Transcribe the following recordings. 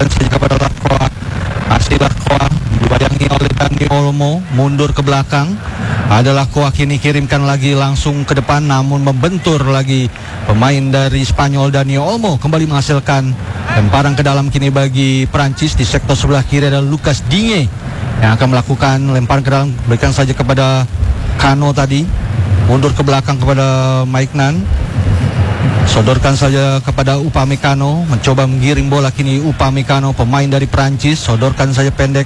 kembalikan saja kepada Lacroix. Masih Lacroix dibayangi oleh Dani Olmo, mundur ke belakang. Ada Lacroix kini kirimkan lagi langsung ke depan, namun membentur lagi pemain dari Spanyol. Dani Olmo kembali menghasilkan lemparan ke dalam kini bagi Prancis. Di sektor sebelah kiri ada Lucas Digne yang akan melakukan lemparan ke dalam, berikan saja kepada Kano tadi, mundur ke belakang kepada Maignan, sodorkan saja kepada Upamecano, mencoba menggiring bola kini Upamecano, pemain dari Prancis, sodorkan saja pendek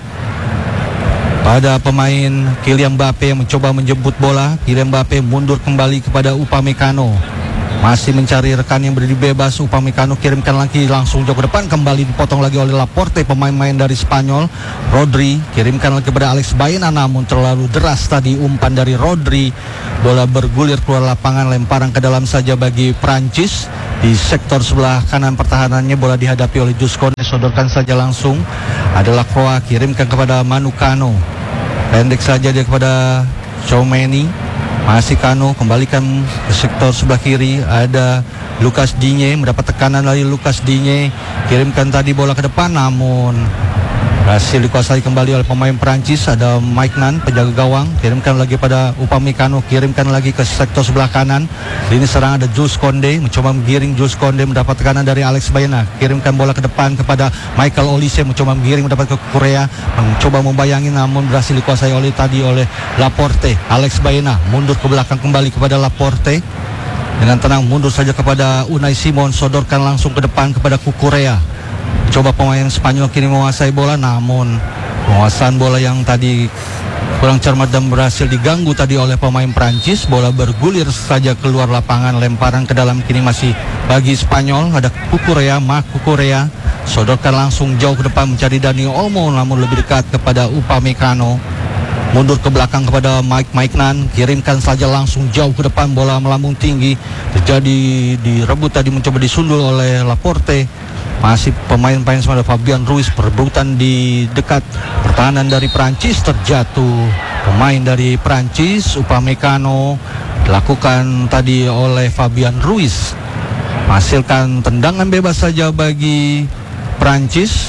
pada pemain Kylian Mbappe yang mencoba menjemput bola. Kylian Mbappe mundur kembali kepada Upamecano, masih mencari rekan yang berdiri bebas. Upamecano kirimkan lagi langsung jauh ke depan, kembali dipotong lagi oleh Laporte, pemain-pemain dari Spanyol. Rodri kirimkan lagi kepada Alex Baena, namun terlalu deras tadi umpan dari Rodri. Bola bergulir keluar lapangan, lemparan ke dalam saja bagi Prancis. Di sektor sebelah kanan pertahanannya bola dihadapi oleh Juscone, sodorkan saja langsung. Ada Lacroix, kirimkan kepada Manu Kano, pendek saja dia kepada Tchouameni. Masih Kano, kembalikan ke sektor sebelah kiri. Ada Lucas Digne, mendapat tekanan dari Lucas Digne, kirimkan tadi bola ke depan, namun berhasil dikuasai kembali oleh pemain Prancis. Ada Maignan, penjaga gawang, kirimkan lagi pada Upamecano, kirimkan lagi ke sektor sebelah kanan. Ini serang ada Jules Koundé, mencoba menggiring. Jules Koundé mendapat tekanan dari Alex Baena, kirimkan bola ke depan kepada Michael Olise, mencoba menggiring, mendapat ke Korea, mencoba membayangi, namun berhasil dikuasai oleh Laporte. Alex Baena mundur ke belakang kembali kepada Laporte, dengan tenang mundur saja kepada Unai Simon, sodorkan langsung ke depan kepada Kukurea. Coba pemain Spanyol kini menguasai bola, namun penguasaan bola yang tadi kurang cermat dan berhasil diganggu tadi oleh pemain Prancis. Bola bergulir saja keluar lapangan, lemparan ke dalam kini masih bagi Spanyol. Ada Kukurea, Marc Kukurea, sodorkan langsung jauh ke depan mencari Dani Olmo, namun lebih dekat kepada Upamecano. Mundur ke belakang kepada Maignan, kirimkan saja langsung jauh ke depan, bola melambung tinggi, terjadi direbut tadi, mencoba disundul oleh Laporte. Masih pemain-pemain sama ada Fabian Ruiz, perebutan di dekat pertahanan dari Prancis, terjatuh pemain dari Prancis. Upamecano dilakukan tadi oleh Fabian Ruiz, menghasilkan tendangan bebas saja bagi Prancis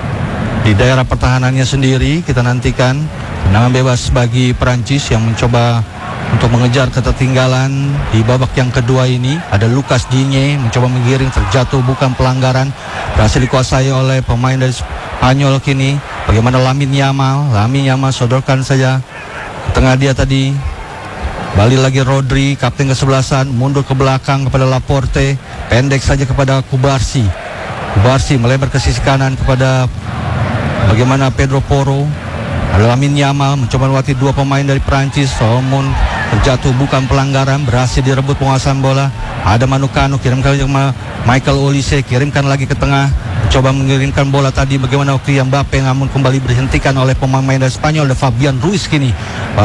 di daerah pertahanannya sendiri. Kita nantikan tendangan bebas bagi Prancis yang mencoba untuk mengejar ketertinggalan di babak yang kedua ini. Ada Lucas Digne mencoba menggiring, terjatuh, bukan pelanggaran, berhasil dikuasai oleh pemain dari Spanyol kini. Bagaimana Lamine Yamal sodorkan saja ke tengah dia tadi, balik lagi Rodri, kapten kesebelasan, mundur ke belakang kepada Laporte, pendek saja kepada Kubarsi melebar ke sisi kanan kepada bagaimana Pedro Porro. Ada Lamine Yamal mencoba melewati dua pemain dari Prancis, namun terjatuh, bukan pelanggaran, berhasil direbut penguasaan bola. Ada Manu Kano, kirimkan lagi ke Michael Olise, kirimkan lagi ke tengah, mencoba mengirimkan bola tadi bagaimana Kylian Mbappe, namun kembali berhentikan oleh pemain dari Spanyol. Ada Fabian Ruiz kini,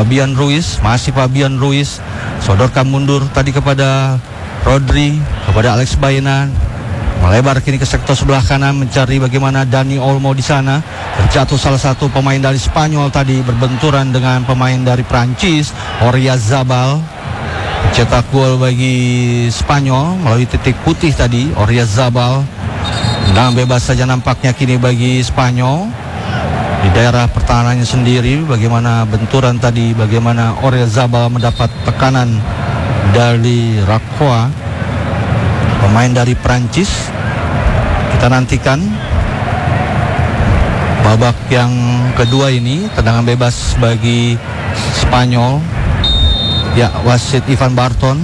masih Fabian Ruiz, sodorkan mundur tadi kepada Rodri, kepada Alex Baena, melebar kini ke sektor sebelah kanan mencari bagaimana Dani Olmo di sana. Terjatuh salah satu pemain dari Spanyol tadi, berbenturan dengan pemain dari Prancis. Oyarzabal cetak gol bagi Spanyol melalui titik putih tadi. Oyarzabal, tendangan bebas saja nampaknya kini bagi Spanyol di daerah pertahanannya sendiri. Bagaimana benturan tadi, bagaimana Oyarzabal mendapat tekanan dari Lacroix, pemain dari Prancis. Kita nantikan babak yang kedua ini, tendangan bebas bagi Spanyol. Ya, wasit Ivan Barton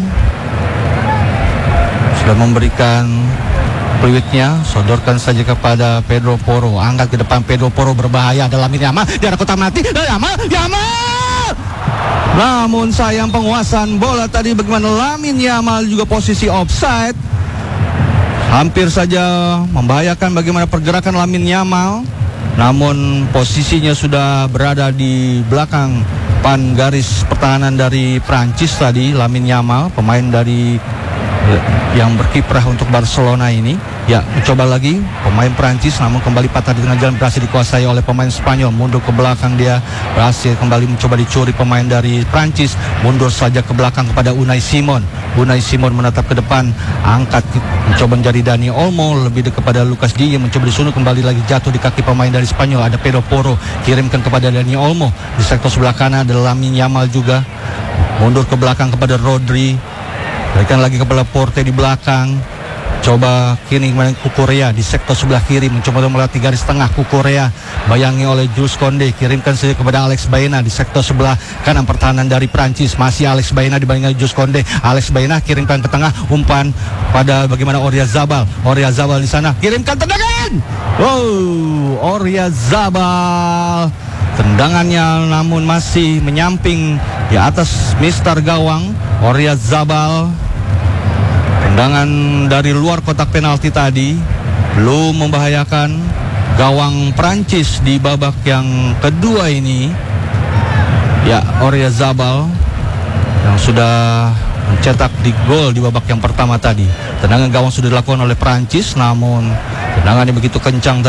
sudah memberikan peluitnya, sodorkan saja kepada Pedro Porro, angkat ke depan Pedro Porro, berbahaya. Ada Lamine Yamal di arah kotak mati. Yamal, namun sayang penguasaan bola tadi bagaimana Lamine Yamal juga posisi offside, hampir saja membahayakan bagaimana pergerakan Lamine Yamal, namun posisinya sudah berada di belakang pan garis pertahanan dari Prancis tadi. Lamine Yamal, pemain dari yang berkiprah untuk Barcelona ini. Ya, mencoba lagi pemain Prancis, namun kembali patah di tengah jalan, berhasil dikuasai oleh pemain Spanyol. Mundur ke belakang dia, berhasil kembali mencoba dicuri pemain dari Prancis. Mundur saja ke belakang kepada Unai Simon. Unai Simon menatap ke depan, angkat, mencoba menjadi Dani Olmo, lebih dekat kepada Lucas Digne, mencoba disundul, kembali lagi jatuh di kaki pemain dari Spanyol. Ada Pedro Porro, kirimkan kepada Dani Olmo. Di sektor sebelah kanan ada Lamine Yamal juga. Mundur ke belakang kepada Rodri, berikan lagi kepada Porte di belakang. Coba kini kemarin Kukurea di sektor sebelah kiri, mencoba melatih garis tengah. Kukurea bayangi oleh Jules Koundé, kirimkan saja kepada Alex Baena di sektor sebelah kanan pertahanan dari Prancis. Masih Alex Baena dibayangi Jules Koundé. Alex Baena kirimkan ke tengah, umpan pada bagaimana Oyarzabal. Oyarzabal di sana, kirimkan tendangan. Wow, Oyarzabal. Tendangannya namun masih menyamping di atas Mister Gawang. Oyarzabal. Tendangan dari luar kotak penalti tadi belum membahayakan gawang Prancis di babak yang kedua ini. Ya, Oyarzabal yang sudah mencetak di gol di babak yang pertama tadi. Tendangan gawang sudah dilakukan oleh Prancis, namun tendangannya begitu kencang